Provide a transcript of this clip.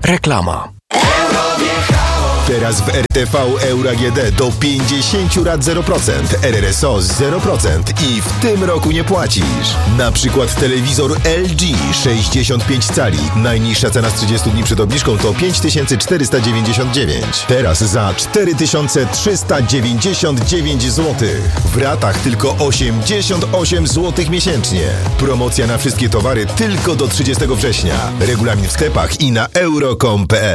Reklama. Teraz w RTV Euro AGD do 50 rat 0%, RRSO 0% i w tym roku nie płacisz. Na przykład telewizor LG 65 cali. Najniższa cena z 30 dni przed obniżką to 5499. Teraz za 4399 zł. W ratach tylko 88 zł miesięcznie. Promocja na wszystkie towary tylko do 30 września. Regulamin w sklepach i na euro.com.pl.